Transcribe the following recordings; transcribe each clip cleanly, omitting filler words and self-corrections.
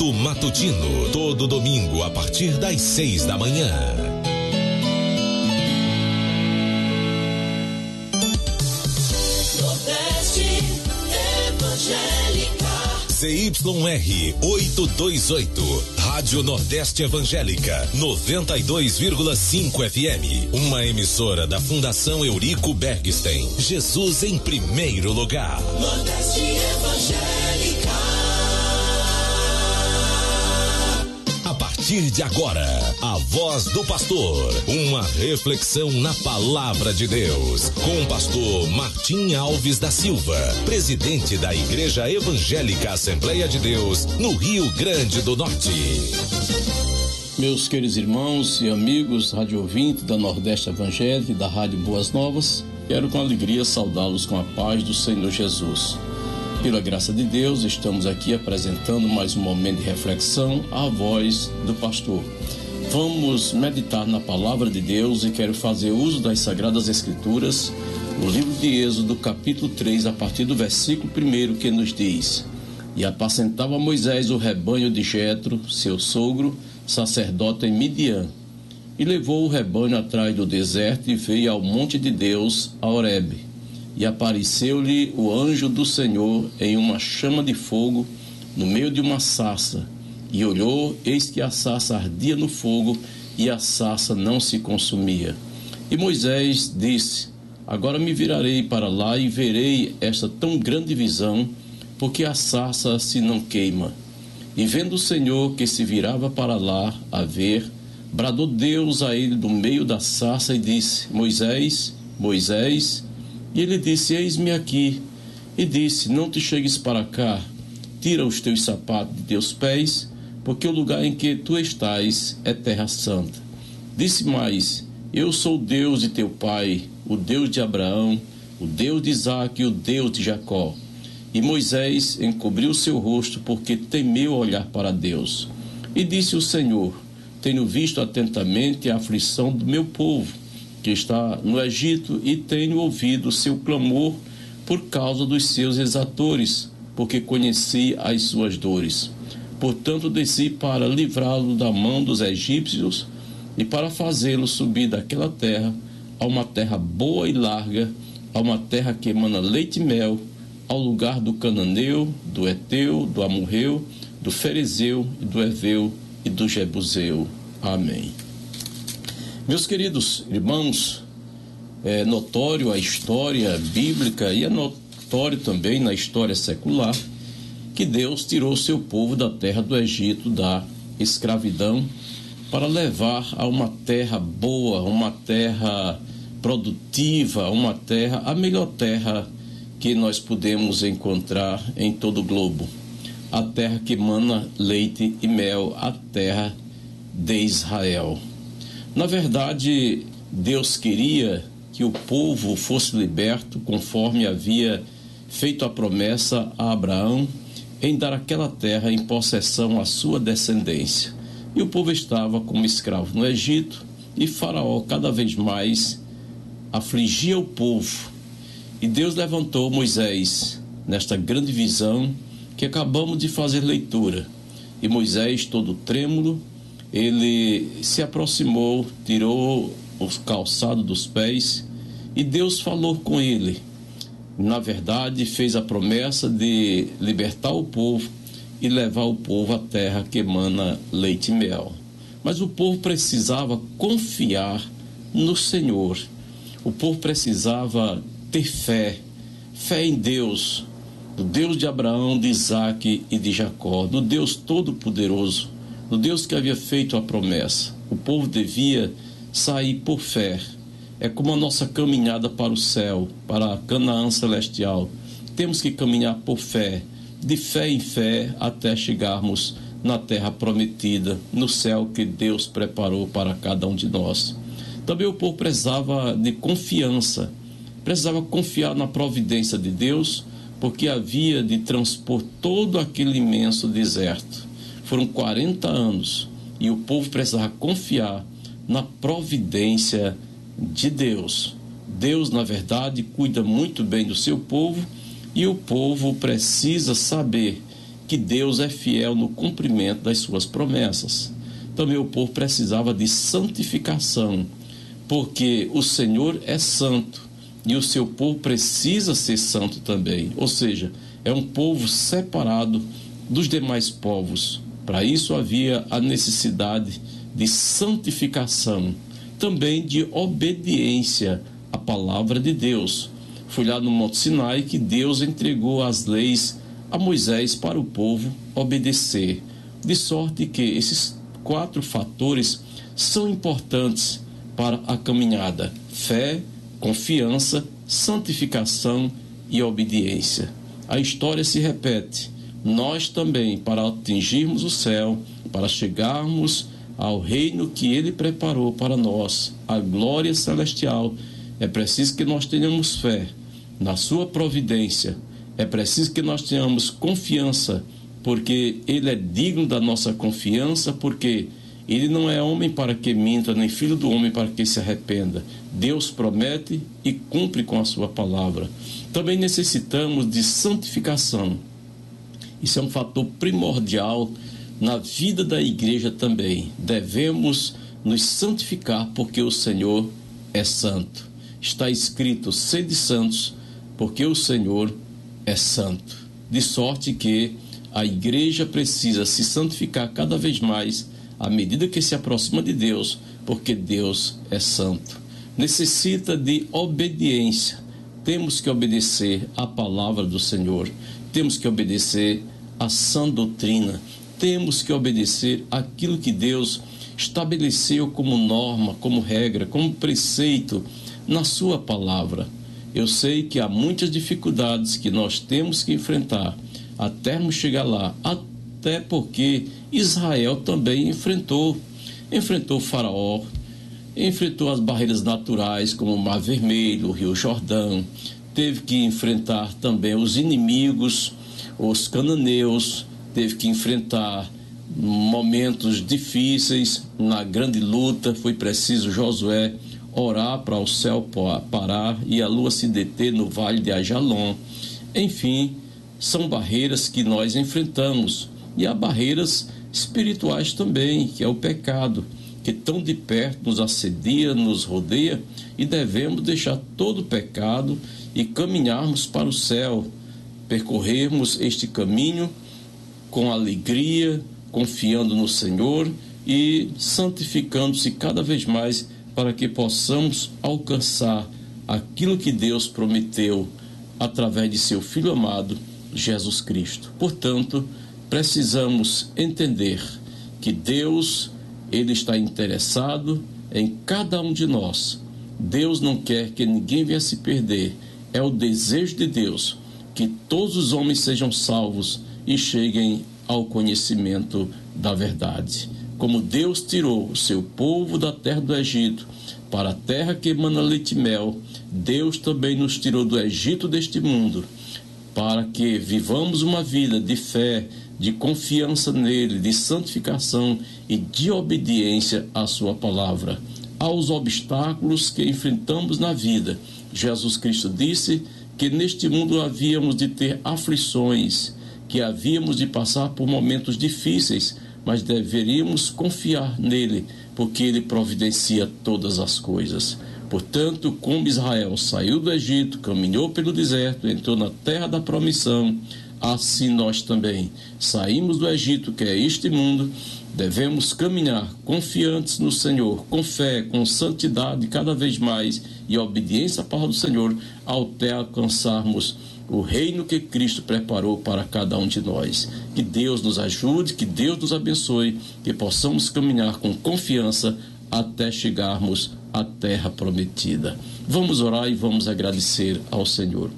O matutino, todo domingo a partir das 6 da manhã. Nordeste Evangélica. CYR 828, Rádio Nordeste Evangélica, 92,5 FM. Uma emissora da Fundação Eurico Bergstein. Jesus em primeiro lugar. Nordeste Evangélica. A partir de agora, a voz do pastor, uma reflexão na palavra de Deus, com o pastor Martim Alves da Silva, presidente da Igreja Evangélica Assembleia de Deus, no Rio Grande do Norte. Meus queridos irmãos e amigos, rádio ouvinte da Nordeste Evangélica e da Rádio Boas Novas, quero com alegria saudá-los com a paz do Senhor Jesus. Pela graça de Deus, estamos aqui apresentando mais um momento de reflexão à voz do pastor. Vamos meditar na palavra de Deus e quero fazer uso das Sagradas Escrituras, no livro de Êxodo, capítulo 3, a partir do versículo 1, que nos diz: E apacentava Moisés o rebanho de Jetro, seu sogro, sacerdote em Midian, e levou o rebanho atrás do deserto e veio ao monte de Deus, a Horebe. E apareceu-lhe o anjo do Senhor em uma chama de fogo no meio de uma sarça. E olhou, eis que a sarça ardia no fogo, e a sarça não se consumia. E Moisés disse: Agora me virarei para lá e verei esta tão grande visão, porque a sarça se não queima. E vendo o Senhor que se virava para lá a ver, bradou Deus a ele do meio da sarça e disse: Moisés, Moisés. E ele disse: Eis-me aqui. E disse: Não te chegues para cá, tira os teus sapatos de teus pés, porque o lugar em que tu estás é terra santa. Disse mais: Eu sou o Deus de teu pai, o Deus de Abraão, o Deus de Isaque e o Deus de Jacó. E Moisés encobriu seu rosto, porque temeu olhar para Deus. E disse o Senhor: Tenho visto atentamente a aflição do meu povo, que está no Egito, e tenho ouvido o seu clamor por causa dos seus exatores, porque conheci as suas dores. Portanto, desci para livrá-lo da mão dos egípcios e para fazê-lo subir daquela terra a uma terra boa e larga, a uma terra que emana leite e mel, ao lugar do cananeu, do Eteu, do Amorreu, do Ferezeu, e do Eveu e do Jebuseu. Amém. Meus queridos irmãos, é notório a história bíblica e é notório também na história secular que Deus tirou seu povo da terra do Egito, da escravidão, para levar a uma terra boa, uma terra produtiva, uma terra, a melhor terra que nós podemos encontrar em todo o globo. A terra que emana leite e mel, a terra de Israel. Na verdade, Deus queria que o povo fosse liberto, conforme havia feito a promessa a Abraão, em dar aquela terra em possessão à sua descendência. E o povo estava como escravo no Egito, e Faraó cada vez mais afligia o povo. E Deus levantou Moisés nesta grande visão que acabamos de fazer leitura. E Moisés, todo trêmulo, ele se aproximou, tirou o calçado dos pés e Deus falou com ele. Na verdade, fez a promessa de libertar o povo e levar o povo à terra que emana leite e mel. Mas o povo precisava confiar no Senhor. O povo precisava ter fé em Deus, do Deus de Abraão, de Isaque e de Jacó, do Deus Todo-Poderoso, do Deus que havia feito a promessa. O povo devia sair por fé. É como a nossa caminhada para o céu, para a Canaã celestial. Temos que caminhar por fé, de fé em fé, até chegarmos na terra prometida, no céu que Deus preparou para cada um de nós. Também o povo precisava de confiança, precisava confiar na providência de Deus, porque havia de transpor todo aquele imenso deserto. Foram 40 anos e o povo precisava confiar na providência de Deus. Deus, na verdade, cuida muito bem do seu povo e o povo precisa saber que Deus é fiel no cumprimento das suas promessas. Também o povo precisava de santificação, porque o Senhor é santo e o seu povo precisa ser santo também. Ou seja, é um povo separado dos demais povos. Para isso havia a necessidade de santificação, também de obediência à palavra de Deus. Foi lá no Monte Sinai que Deus entregou as leis a Moisés para o povo obedecer. De sorte que esses 4 fatores são importantes para a caminhada: fé, confiança, santificação e obediência. A história se repete. Nós também, para atingirmos o céu, para chegarmos ao reino que Ele preparou para nós, a glória celestial, é preciso que nós tenhamos fé na sua providência. É preciso que nós tenhamos confiança, porque Ele é digno da nossa confiança, porque Ele não é homem para que minta, nem filho do homem para que se arrependa. Deus promete e cumpre com a sua palavra. Também necessitamos de santificação. Isso é um fator primordial na vida da igreja também. Devemos nos santificar porque o Senhor é santo. Está escrito: sede santos, porque o Senhor é santo. De sorte que a igreja precisa se santificar cada vez mais à medida que se aproxima de Deus, porque Deus é santo. Necessita de obediência. Temos que obedecer à palavra do Senhor. Temos que obedecer à sã doutrina. Temos que obedecer aquilo que Deus estabeleceu como norma, como regra, como preceito na sua palavra. Eu sei que há muitas dificuldades que nós temos que enfrentar até chegar lá, até porque Israel também enfrentou Faraó, enfrentou as barreiras naturais como o Mar Vermelho, o Rio Jordão, teve que enfrentar também os inimigos, os cananeus, teve que enfrentar momentos difíceis na grande luta. Foi preciso Josué orar para o céu parar e a lua se deter no vale de Ajalon. Enfim, são barreiras que nós enfrentamos. E há barreiras espirituais também, que é o pecado, que tão de perto nos assedia, nos rodeia, e devemos deixar todo o pecado e caminharmos para o céu, percorrermos este caminho com alegria, confiando no Senhor e santificando-se cada vez mais, para que possamos alcançar aquilo que Deus prometeu através de seu Filho amado, Jesus Cristo. Portanto, precisamos entender que Deus, Ele está interessado em cada um de nós. Deus não quer que ninguém venha se perder. É o desejo de Deus que todos os homens sejam salvos e cheguem ao conhecimento da verdade. Como Deus tirou o seu povo da terra do Egito para a terra que emana leite e mel, Deus também nos tirou do Egito deste mundo, para que vivamos uma vida de fé, de confiança nele, de santificação e de obediência à sua palavra. Aos obstáculos que enfrentamos na vida, Jesus Cristo disse que neste mundo havíamos de ter aflições, que havíamos de passar por momentos difíceis, mas deveríamos confiar nele, porque ele providencia todas as coisas. Portanto, como Israel saiu do Egito, caminhou pelo deserto, entrou na terra da promissão, assim nós também saímos do Egito, que é este mundo, devemos caminhar confiantes no Senhor, com fé, com santidade cada vez mais e obediência à palavra do Senhor, até alcançarmos o reino que Cristo preparou para cada um de nós. Que Deus nos ajude, que Deus nos abençoe, que possamos caminhar com confiança até chegarmos à terra prometida. Vamos orar e vamos agradecer ao Senhor.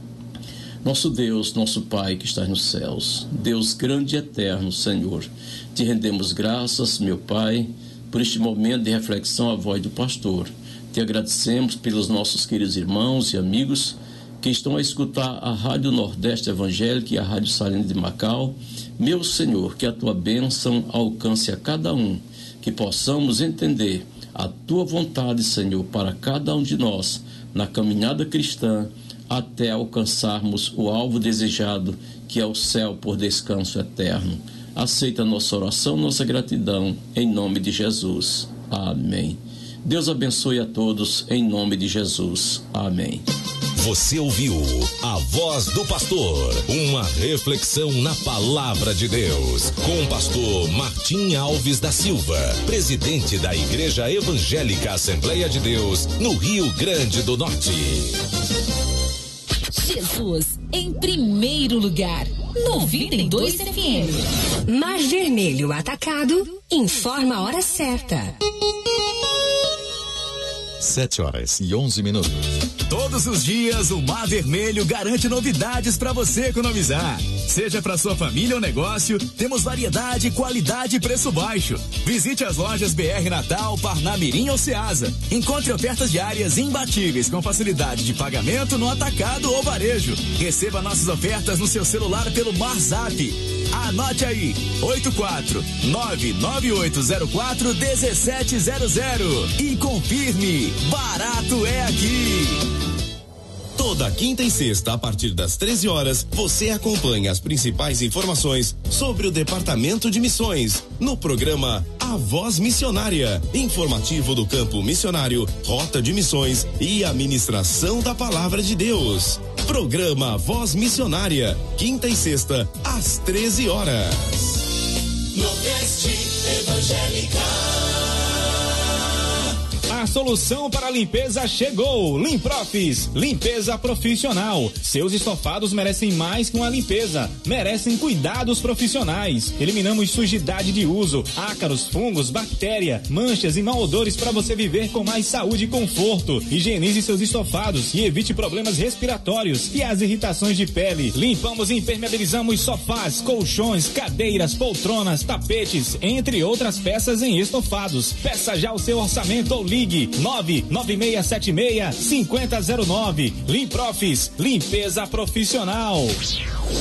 Nosso Deus, nosso Pai que estás nos céus, Deus grande e eterno, Senhor, te rendemos graças, meu Pai, por este momento de reflexão à voz do pastor. Te agradecemos pelos nossos queridos irmãos e amigos que estão a escutar a Rádio Nordeste Evangélica e a Rádio Salina de Macau. Meu Senhor, que a tua bênção alcance a cada um, que possamos entender a tua vontade, Senhor, para cada um de nós, na caminhada cristã, até alcançarmos o alvo desejado, que é o céu por descanso eterno. Aceita nossa oração, nossa gratidão, em nome de Jesus. Amém. Deus abençoe a todos, em nome de Jesus. Amém. Você ouviu A Voz do Pastor, uma reflexão na Palavra de Deus, com o pastor Martim Alves da Silva, presidente da Igreja Evangélica Assembleia de Deus, no Rio Grande do Norte. Jesus em primeiro lugar, 92 FM. Mar Vermelho Atacado informa a hora certa. 7h11. Todos os dias o Mar Vermelho garante novidades para você economizar. Seja para sua família ou negócio, temos variedade, qualidade e preço baixo. Visite as lojas BR Natal, Parnamirim ou Ceasa. Encontre ofertas diárias imbatíveis com facilidade de pagamento no atacado ou varejo. Receba nossas ofertas no seu celular pelo MarZap. Anote aí, 84998041700 e confirme, barato é aqui. Toda quinta e sexta, a partir das 13 horas, você acompanha as principais informações sobre o Departamento de Missões, no programa A Voz Missionária, informativo do campo missionário, rota de missões e administração da Palavra de Deus. Programa Voz Missionária, quinta e sexta, às 13 horas. Nordeste Evangélica. A solução para a limpeza chegou. Limprofis, limpeza profissional. Seus estofados merecem mais que uma limpeza, merecem cuidados profissionais. Eliminamos sujidade de uso, ácaros, fungos, bactéria, manchas e mau odores para você viver com mais saúde e conforto. Higienize seus estofados e evite problemas respiratórios e as irritações de pele. Limpamos e impermeabilizamos sofás, colchões, cadeiras, poltronas, tapetes, entre outras peças em estofados. Peça já o seu orçamento ou ligue 99676-5009. Limprofis, limpeza profissional.